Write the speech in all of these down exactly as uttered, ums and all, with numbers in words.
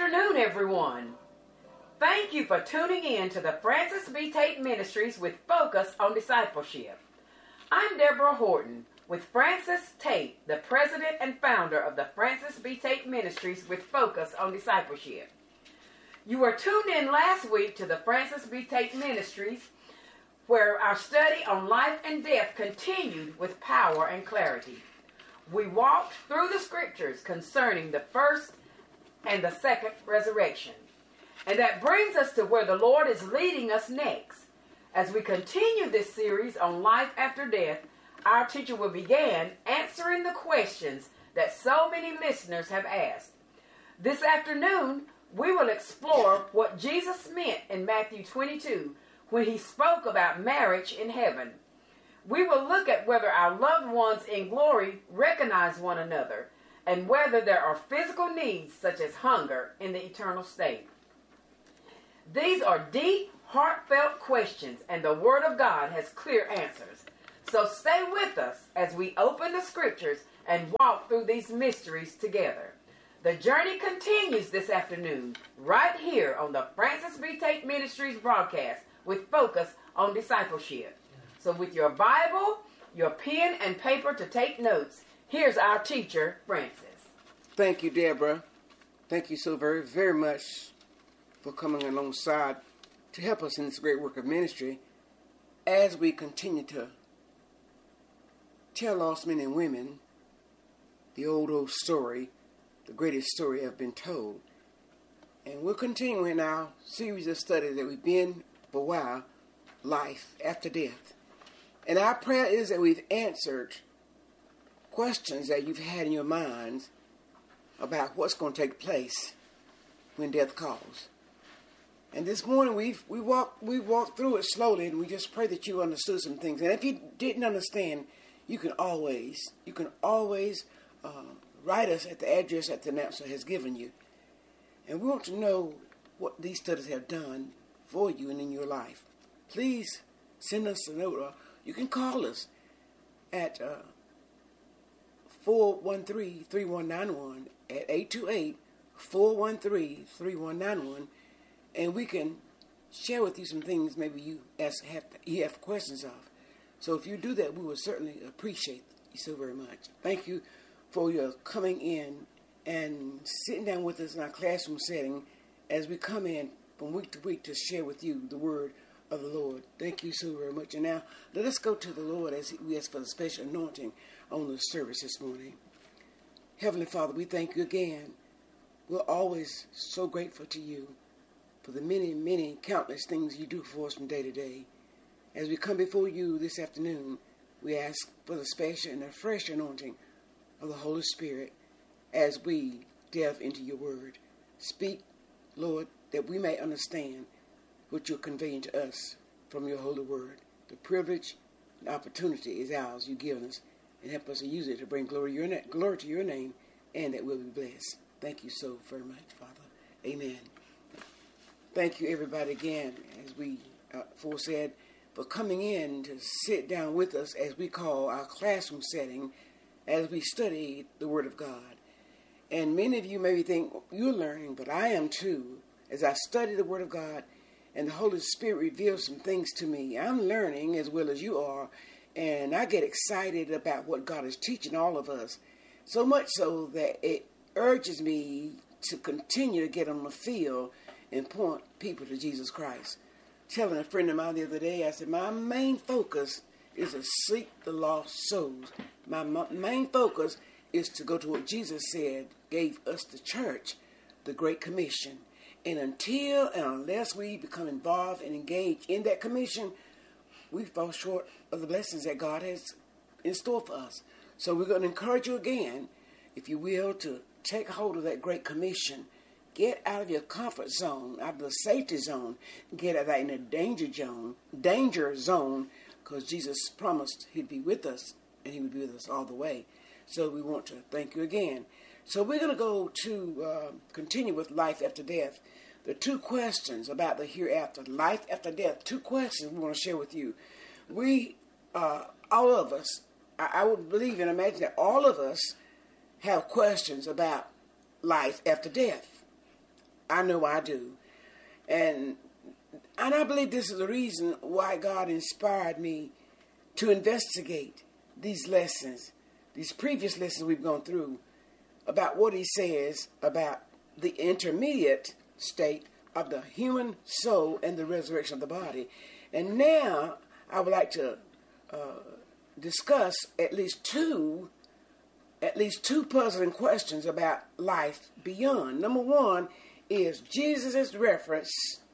afternoon, everyone. Thank you for tuning in to the Francis B. Tate Ministries with Focus on Discipleship. I'm Deborah Horton with Francis Tate, the president and founder of the Francis B. Tate Ministries with Focus on Discipleship. You were tuned in last week to the Francis B. Tate Ministries, where our study on life and death continued with power and clarity. We walked through the scriptures concerning the first and the second resurrection. And that brings us to where the Lord is leading us next. As we continue this series on life after death, our teacher will begin answering the questions that so many listeners have asked. This afternoon, we will explore what Jesus meant in Matthew twenty-two when he spoke about marriage in heaven. We will look at whether our loved ones in glory recognize one another and whether there are physical needs such as hunger in the eternal state. These are deep, heartfelt questions, and the Word of God has clear answers. So stay with us as we open the scriptures and walk through these mysteries together. The journey continues this afternoon, right here on the Francis B. Tate Ministries broadcast with Focus on Discipleship. So with your Bible, your pen and paper to take notes, here's our teacher, Francis. Thank you, Deborah. Thank you so very, very much for coming alongside to help us in this great work of ministry as we continue to tell lost men and women the old, old story, the greatest story ever been told. And we're continuing our series of studies that we've been for a while, life after death. And our prayer is that we've answered questions that you've had in your minds about what's going to take place when death calls. And this morning we've we walked we walked through it slowly, and we just pray that you understood some things. And if you didn't understand, you can always you can always uh, write us at the address that the announcer has given you. And we want to know what these studies have done for you and in your life. Please send us a note, or you can call us at uh, four one three, three one nine one at eight two eight, four one three, three one nine one, and we can share with you some things maybe you ask, have, you have questions of. So if you do that, we will certainly appreciate you so very much. Thank you for your coming in and sitting down with us in our classroom setting as we come in from week to week to share with you the word of the Lord. Thank you so very much. And now let us go to the Lord as we ask for the special anointing on the service this morning. Heavenly Father, we thank you again. We're always so grateful to you for the many, many countless things you do for us from day to day. As we come before you this afternoon, we ask for the special and the fresh anointing of the Holy Spirit as we delve into your word. Speak, Lord, that we may understand what you're conveying to us from your holy word. The privilege and opportunity is ours. You've given us, and help us to use it to bring glory to your, na- glory to your name, and that we'll be blessed. Thank you so very much, Father. Amen. Thank you, everybody, again, as we uh, foresaid, for coming in to sit down with us as we call our classroom setting as we study the Word of God. And many of you maybe think you're learning, but I am too. As I study the Word of God and the Holy Spirit reveals some things to me, I'm learning as well as you are, and I get excited about what God is teaching all of us, so much so that it urges me to continue to get on the field and point people to Jesus Christ. Telling a friend of mine the other day, I said, my main focus is to seek the lost souls. My, my main focus is to go to what Jesus said gave us the church, the Great Commission. And until and unless we become involved and engaged in that commission, we fall short of the blessings that God has in store for us. So we're going to encourage you again, if you will, to take hold of that Great Commission. Get out of your comfort zone, out of the safety zone. Get out of that in a danger zone, danger zone, because Jesus promised he'd be with us, and he would be with us all the way. So we want to thank you again. So we're going to go to uh, continue with life after death. The two questions about the hereafter, life after death, two questions we want to share with you. We, uh, all of us, I, I would believe and imagine that all of us have questions about life after death. I know I do. And and I believe this is the reason why God inspired me to investigate these lessons, these previous lessons we've gone through, about what he says about the intermediate state of the human soul and the resurrection of the body. And now I would like to uh, discuss at least two, at least two puzzling questions about life beyond. Number one is Jesus' reference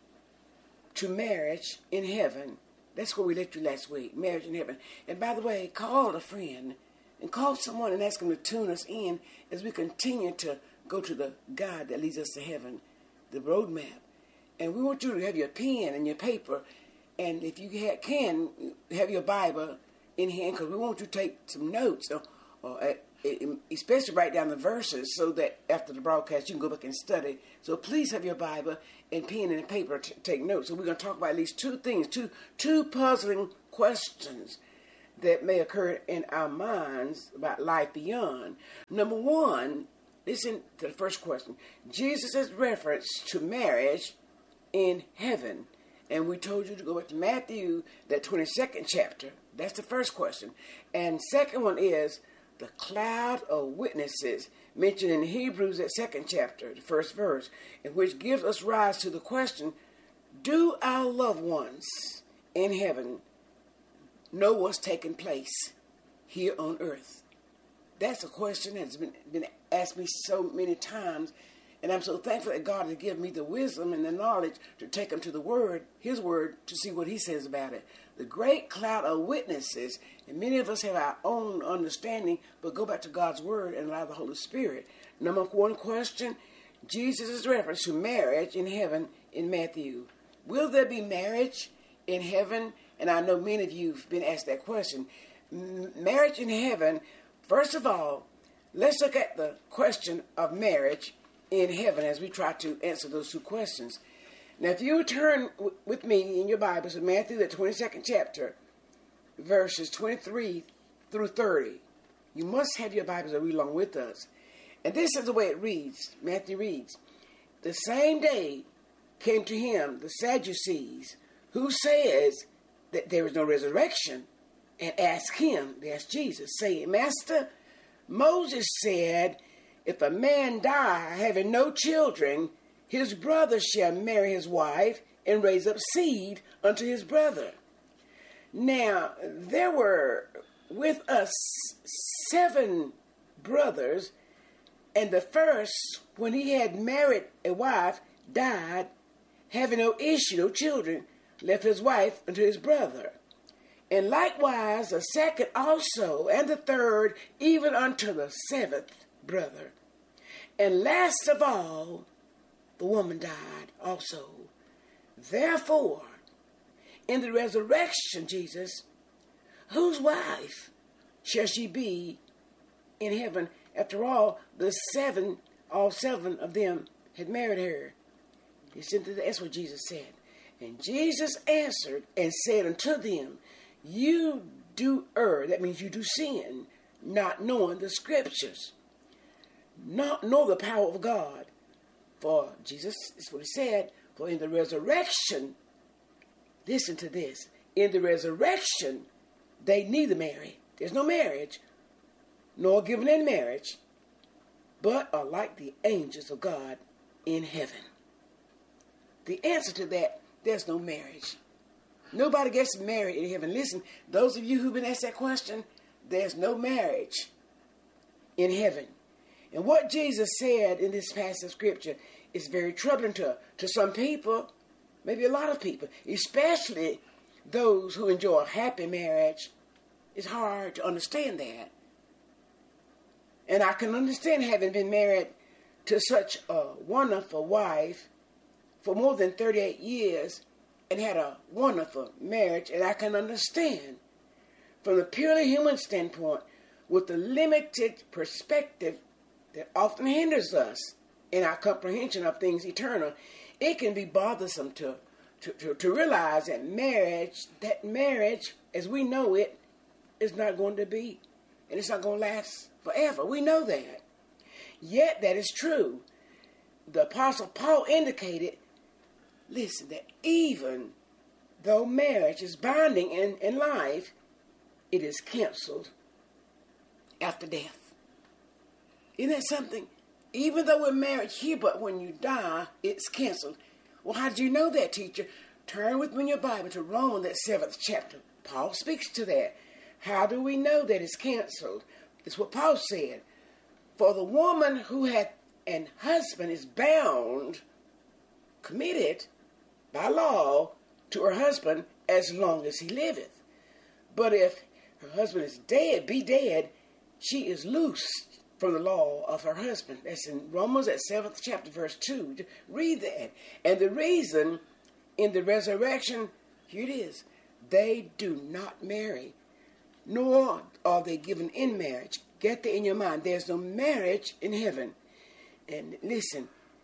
to marriage in heaven. That's what we lectured you last week, marriage in heaven. And by the way, call a friend and call someone and ask them to tune us in as we continue to go to the God that leads us to heaven, the roadmap. And we want you to have your pen and your paper, and if you ha- can, have your Bible in hand, because we want you to take some notes, or, or uh, especially write down the verses so that after the broadcast you can go back and study. So please have your Bible and pen and paper to take notes. So we're going to talk about at least two things, two two puzzling questions that may occur in our minds about life beyond. Number one, listen to the first question. Jesus' reference to marriage in heaven. And we told you to go back to Matthew, that twenty-second chapter. That's the first question. And second one is the cloud of witnesses mentioned in Hebrews, that second chapter, the first verse, in which gives us rise to the question, do our loved ones in heaven know what's taking place here on earth? That's a question that's been, been asked me so many times, and I'm so thankful that God has given me the wisdom and the knowledge to take them to the Word, His Word, to see what He says about it. The great cloud of witnesses, and many of us have our own understanding, but go back to God's Word and allow the Holy Spirit. Number one question, Jesus' reference to marriage in heaven in Matthew. Will there be marriage in heaven? And I know many of you have been asked that question. M- marriage in heaven, first of all, let's look at the question of marriage in heaven as we try to answer those two questions. Now, if you turn w- with me in your Bibles to Matthew, the twenty-second chapter, verses twenty-three through thirty, you must have your Bibles to read along with us. And this is the way it reads. Matthew reads, the same day came to him the Sadducees, who says that there is no resurrection, and asked him, they asked Jesus, saying, Master, Moses said, if a man die having no children, his brother shall marry his wife and raise up seed unto his brother. Now, there were with us seven brothers, and the first, when he had married a wife, died, having no issue, no children, left his wife unto his brother. And likewise the second also, and the third, even unto the seventh brother. And last of all, the woman died also. Therefore, in the resurrection, Jesus, whose wife shall she be in heaven? After all, the seven, all seven of them had married her. That's what Jesus said. And Jesus answered and said unto them, you do err, that means you do sin, not knowing the scriptures, not know the power of God. For Jesus, this is what he said, for in the resurrection, listen to this, in the resurrection, they neither marry, there's no marriage, nor given in marriage, but are like the angels of God in heaven. The answer to that, there's no marriage. Nobody gets married in heaven. Listen, those of you who've been asked that question, there's no marriage in heaven. And what Jesus said in this passage of scripture is very troubling to, to some people, maybe a lot of people, especially those who enjoy a happy marriage. It's hard to understand that. And I can understand having been married to such a wonderful wife for more than thirty-eight years and had a wonderful marriage, and I can understand from the purely human standpoint with the limited perspective that often hinders us in our comprehension of things eternal, it can be bothersome to, to, to, to realize that marriage, that marriage as we know it, is not going to be, and it's not going to last forever. We know that. Yet that is true. the Apostle Paul indicated, listen, that even though marriage is binding in, in life, it is canceled after death. Isn't that something? Even though we're married here, but when you die, it's canceled. Well, how did you know that, teacher? Turn with me in your Bible to Romans, that seventh chapter. Paul speaks to that. How do we know that it's canceled? It's what Paul said. For the woman who had an husband is bound, committed by law to her husband as long as he liveth. But if her husband is dead, be dead, she is loosed from the law of her husband. That's in Romans, that seventh chapter, verse two. Read that. And the reason in the resurrection, here it is, they do not marry, nor are they given in marriage. Get that in your mind. There's no marriage in heaven. And listen,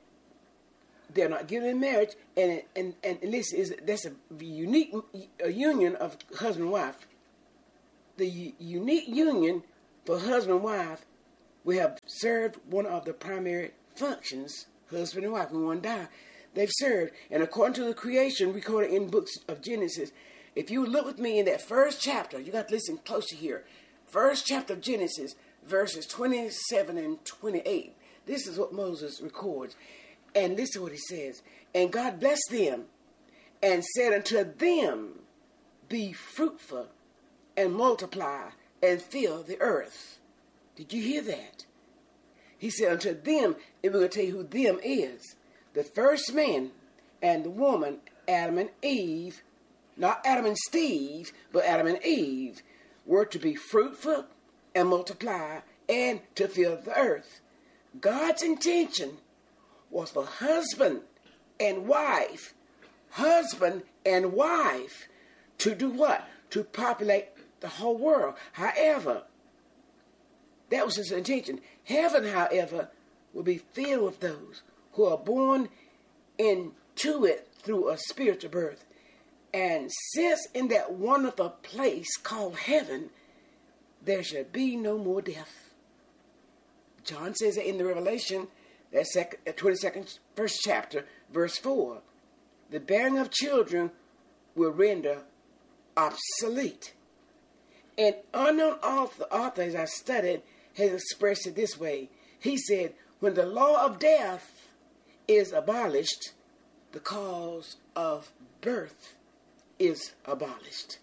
they're not given in marriage. And and and listen, is that's a unique a union of husband and wife. The u- unique union for husband and wife will have served one of the primary functions. Husband and wife, when one die, they've served. And according to the creation recorded in books of Genesis, if you look with me in that first chapter, you got to listen closer here. First chapter of Genesis, verses twenty-seven and twenty-eight. This is what Moses records. And listen to what he says. And God blessed them and said unto them, be fruitful and multiply and fill the earth. Did you hear that? He said unto them, and we're going to tell you who them is. The first man and the woman, Adam and Eve, not Adam and Steve, but Adam and Eve, were to be fruitful and multiply and to fill the earth. God's intention was for husband and wife, husband and wife, to do what? To populate the whole world. However, that was his intention. Heaven, however, will be filled with those who are born into it through a spiritual birth. And since in that wonderful place called heaven, there shall be no more death. John says that in the Revelation, that second, twenty-second, first chapter, verse four. The bearing of children will render obsolete. An unknown author, author, as I studied, has expressed it this way. He said, when the law of death is abolished, the cause of birth is abolished.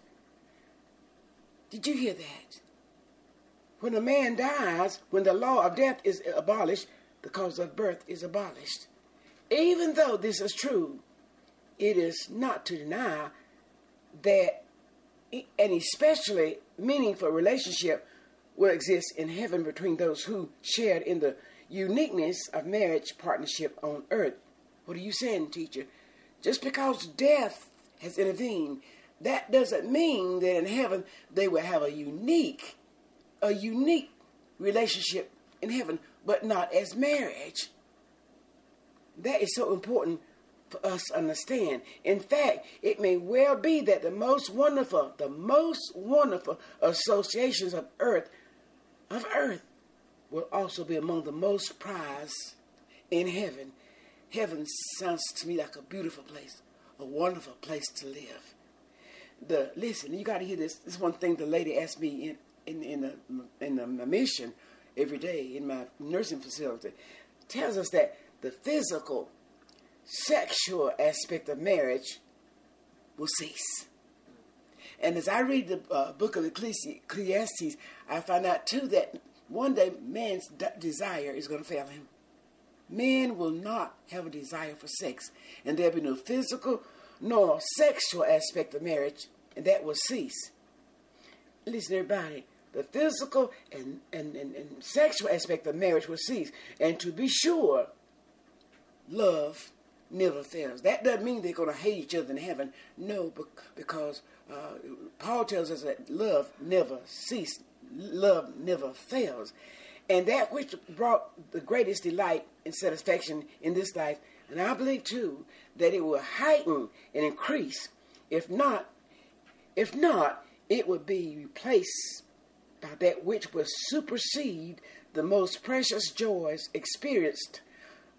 Did you hear that? When a man dies, when the law of death is abolished, the cause of birth is abolished. Even though this is true, it is not to deny that an especially meaningful relationship will exist in heaven between those who shared in the uniqueness of marriage partnership on earth. What are you saying, teacher? Just because death has intervened, that doesn't mean that in heaven they will have a unique, a unique relationship in heaven, but not as marriage. That is so important for us to understand. In fact, it may well be that the most wonderful, the most wonderful associations of earth, of earth, will also be among the most prized in heaven. Heaven sounds to me like a beautiful place, a wonderful place to live. The listen, you got to hear this. This is one thing the lady asked me in in in the in the mission every day in my nursing facility. Tells us that the physical, sexual aspect of marriage will cease. And as I read the uh, book of Ecclesiastes, I find out too that one day man's de- desire is going to fail him. Men will not have a desire for sex, and there'll be no physical nor sexual aspect of marriage, and that will cease. Listen, everybody, the physical and, and, and, and sexual aspect of marriage will cease. And to be sure, love never fails. That doesn't mean they're going to hate each other in heaven. No, because uh, Paul tells us that love never ceases. Love never fails. And that which brought the greatest delight and satisfaction in this life, and I believe too, that it will heighten and increase. If not, if not, it would be replaced by that which will supersede the most precious joys experienced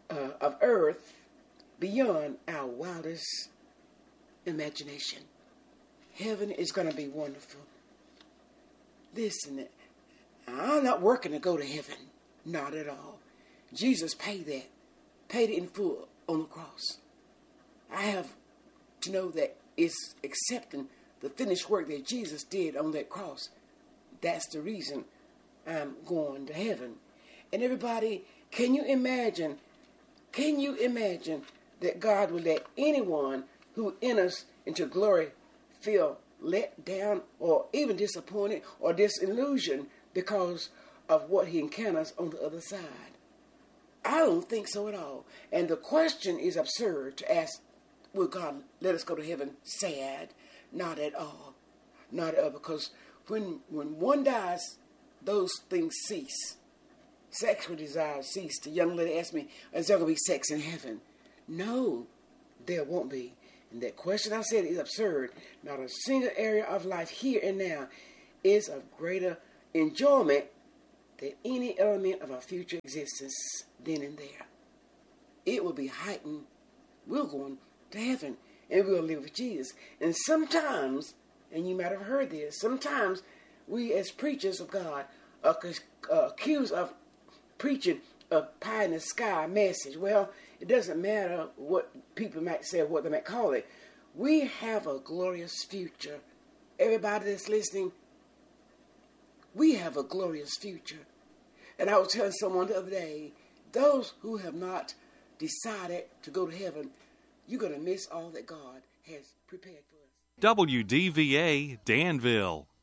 uh, of earth beyond our wildest imagination. Heaven is going to be wonderful. Listen, I'm not working to go to heaven. Not at all. Jesus paid that. Paid it in full on the cross. I have to know that it's accepting the finished work that Jesus did on that cross. That's the reason I'm going to heaven. And everybody, can you imagine, can you imagine that God will let anyone who enters into glory feel let down or even disappointed or disillusioned because of what he encounters on the other side? I don't think so at all. And the question is absurd to ask, will God let us go to heaven sad? Not at all. Not at all. Because when when one dies, those things cease. Sexual desires cease. The young lady asked me, is there going to be sex in heaven? No, there won't be. And that question I said is absurd. Not a single area of life here and now is of greater enjoyment than any element of our future existence then and there. It will be heightened. We're going to heaven and we'll live with Jesus. And sometimes, and you might have heard this, sometimes we as preachers of God are uh, accused of preaching a pie in the sky message. Well, it doesn't matter what people might say or what they might call it. We have a glorious future. Everybody that's listening, we have a glorious future. And I was telling someone the other day, those who have not decided to go to heaven, you're going to miss all that God has prepared for us. W D V A Danville.